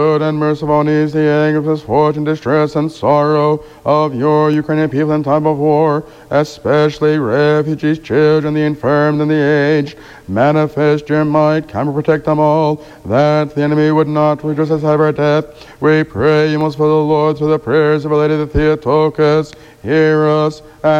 good and merciful needs the anguish, misfortune, distress, and sorrow of your Ukrainian people in time of war, especially refugees, children, the infirm, and the aged. Manifest your might, come and protect them all, that the enemy would not rejoice at our death. We pray you most for the Lord through the prayers of our Lady the Theotokos. Hear us.